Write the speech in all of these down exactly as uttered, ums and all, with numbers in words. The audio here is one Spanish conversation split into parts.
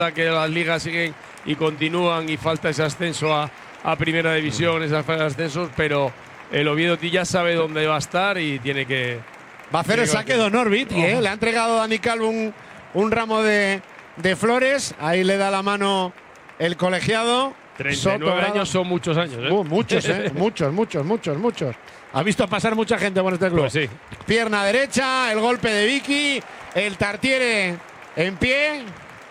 que las ligas siguen y continúan y falta ese ascenso a, a primera división, esas ascensos, pero el Oviedo ya sabe dónde va a estar y tiene que… Va a hacer el saque de honor, Viti, ¿eh? Le ha entregado a Dani Calvo un, un ramo de, de flores. Ahí le da la mano el colegiado. treinta y nueve años son muchos años, ¿eh? Uh, muchos, ¿eh? muchos, muchos, muchos, muchos. Ha visto pasar mucha gente por este club. Pues sí. Pierna derecha, el golpe de Vicky, el Tartiere en pie.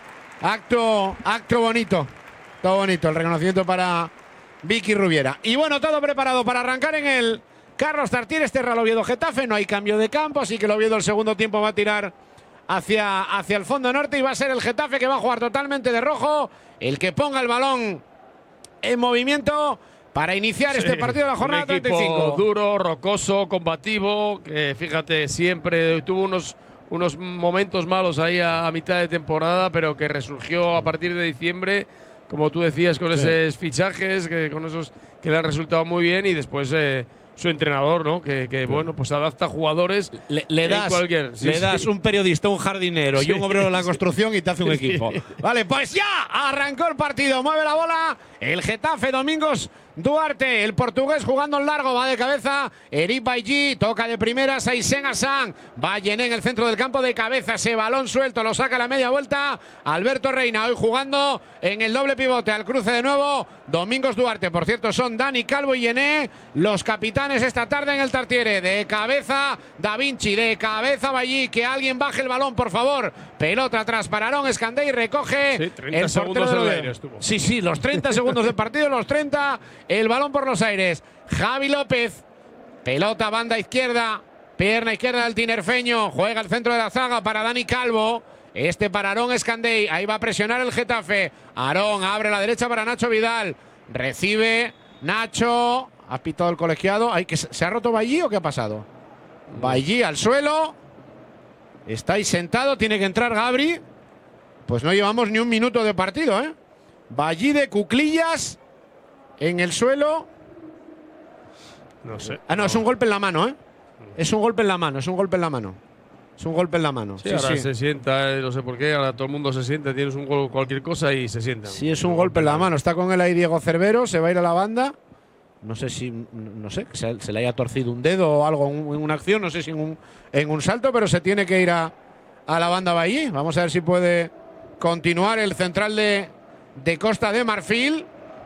Acto, acto bonito. Todo bonito, el reconocimiento para Vicky Rubiera. Y bueno, todo preparado para arrancar en el Carlos Tartiere, este Real Oviedo Getafe. No hay cambio de campo, así que el Oviedo el segundo tiempo va a tirar hacia, hacia el fondo norte y va a ser el Getafe que va a jugar totalmente de rojo. El que ponga el balón en movimiento para iniciar sí, este partido de la jornada un equipo treinta y cinco. Duro, rocoso, combativo, que fíjate, siempre tuvo unos, unos momentos malos ahí a, a mitad de temporada, pero que resurgió a partir de diciembre, como tú decías, con sí. esos fichajes, que con esos que le han resultado muy bien, y después eh, su entrenador, ¿no? Que, que sí. bueno, pues adapta jugadores. Le, le das, cualquier, sí, le sí. das un periodista, un jardinero sí. y un obrero de la construcción y te hace un sí. equipo. Vale, pues ya arrancó el partido, mueve la bola el Getafe. Domingos Duarte, el portugués jugando en largo, va de cabeza Eric Bailly, toca de primeras a Isen Hassan, va Yené en el centro del campo de cabeza, ese balón suelto, lo saca a la media vuelta Alberto Reina, hoy jugando en el doble pivote, al cruce de nuevo Domingos Duarte. Por cierto, son Dani Calvo y Yené los capitanes esta tarde en el Tartiere. De cabeza Da Vinci, de cabeza Bailly, que alguien baje el balón, por favor. Pelota atrás para Aarón Escandé, recoge sí, treinta el segundos en el aire estuvo. Sí, sí, los treinta segundos del partido, los treinta, el balón por los aires. Javi López, pelota banda izquierda, pierna izquierda del tinerfeño, juega el centro de la zaga para Dani Calvo. Este para Aarón Escandé, ahí va a presionar el Getafe. Aarón abre la derecha para Nacho Vidal, recibe Nacho, ha pitado el colegiado. ¿Hay que, ¿Se ha roto Bailly o qué ha pasado? Bailly al suelo, está ahí sentado, tiene que entrar Gabri. Pues no llevamos ni un minuto de partido, ¿eh? Bailly de cuclillas en el suelo. No sé. Ah, no, no, es un golpe en la mano, ¿eh? Es un golpe en la mano, es un golpe en la mano. Es un golpe en la mano. Sí, sí, ahora sí. se sienta, no sé por qué, ahora todo el mundo se sienta, tienes un gol, cualquier cosa y se sienta. Sí, es un golpe en la mano. Está con él ahí Diego Cervero, se va a ir a la banda. No sé si, no sé, se, se le haya torcido un dedo o algo en, en una acción, no sé si en un, en un salto, pero se tiene que ir a, a la banda Bailly. Vamos a ver si puede continuar el central de, de Costa de Marfil.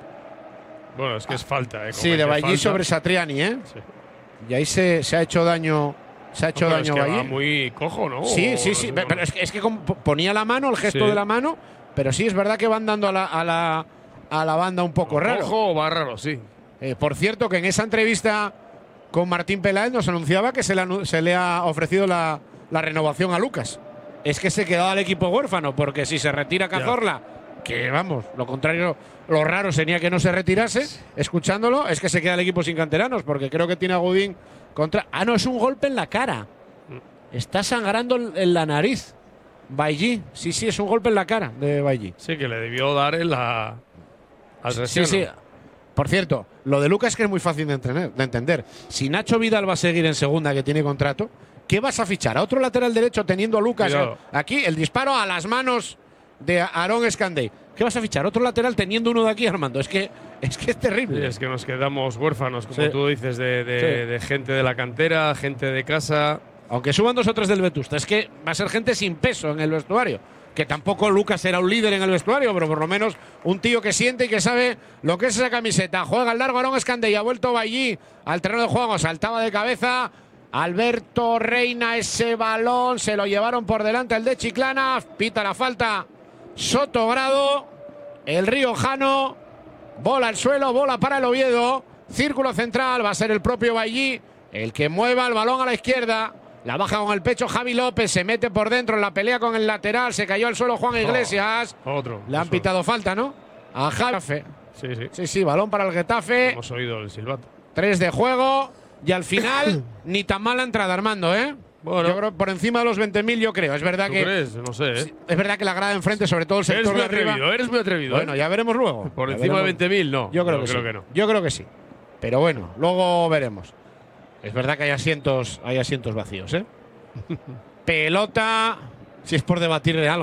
Bueno, es que es falta, ¿eh? Sí, de Bailly sobre Satriani, ¿eh? Sí. Y ahí se, se ha hecho daño. Se ha hecho no, daño es que Bailly. Va muy cojo, ¿no? Sí, sí, sí. Pero es que, es que ponía la mano, el gesto sí. de la mano, pero sí es verdad que van dando a la, a la, a la banda un poco raro. Cojo o va raro, sí. Eh, por cierto, que en esa entrevista con Martín Peláez nos anunciaba que se le, se le ha ofrecido la, la renovación a Lucas. Es que se quedaba el equipo huérfano, porque si se retira Cazorla, ya. que vamos, lo contrario, lo raro sería que no se retirase, escuchándolo, es que se queda el equipo sin canteranos, porque creo que tiene a Godín contra… Ah, no, es un golpe en la cara. Está sangrando en la nariz. Bailly, sí, sí, es un golpe en la cara de Bailly. Sí, que le debió dar en la… Sí, sí. Por cierto, lo de Lucas es que es muy fácil de, entrenar, de entender. Si Nacho Vidal va a seguir en segunda, que tiene contrato, ¿qué vas a fichar? ¿A otro lateral derecho teniendo a Lucas? Cuidado. Aquí, el disparo a las manos de Aarón Escandé. ¿Qué vas a fichar? ¿Otro lateral teniendo uno de aquí, Armando? Es que es, que es terrible. Sí, es que nos quedamos huérfanos, como sí. tú dices, de, de, sí. de gente de la cantera, gente de casa. Aunque suban dos o tres del Vetusta, es que va a ser gente sin peso en el vestuario. Que tampoco Lucas era un líder en el vestuario, pero por lo menos un tío que siente y que sabe lo que es esa camiseta. Juega al largo Aarón Escandé y ha vuelto Bailly al terreno de juego. Saltaba de cabeza Alberto Reina, ese balón se lo llevaron por delante el de Chiclana. Pita la falta Sotogrado, el riojano. Bola al suelo, bola para el Oviedo. Círculo central, va a ser el propio Bailly el que mueva el balón a la izquierda. La baja con el pecho Javi López, se mete por dentro en la pelea con el lateral, se cayó al suelo Juan Iglesias. Oh, otro. Le han pitado falta, ¿no? A Javi. Sí, sí. Sí, sí, balón para el Getafe. Hemos oído el silbato. Tres de juego y al final ni tan mala entrada, Armando, ¿eh? Bueno, yo creo por encima de los veinte mil, yo creo. Es verdad ¿Tú que. crees? No sé. ¿eh? Es verdad que la grada enfrente, sobre todo el sector eres muy de arriba. atrevido, eres muy atrevido. Bueno, ¿eh? ya veremos luego. Por ya encima veremos. de veinte mil, no. Yo creo, no, que, creo sí. que no. Yo creo que sí. Pero bueno, luego veremos. Es verdad que hay asientos, hay asientos vacíos, ¿eh? Pelota, si es por debatirle algo.